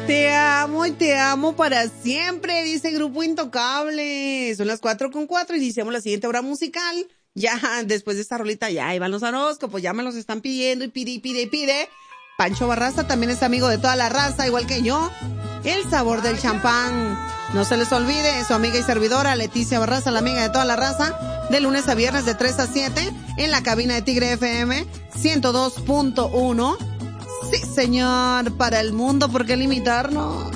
Te amo y te amo para siempre, dice Grupo Intocable. Son las 4:04 y iniciamos la siguiente hora musical. Ya, después de esta rolita, ya iban los horóscopos, ya me los están pidiendo y pide. Pancho Barraza también es amigo de toda la raza, igual que yo. El sabor del champán. No se les olvide, su amiga y servidora Leticia Barraza, la amiga de toda la raza, de lunes a viernes de 3 a 7, en la cabina de Tigre FM 102.1. Sí, señor, para el mundo, ¿por qué limitarnos?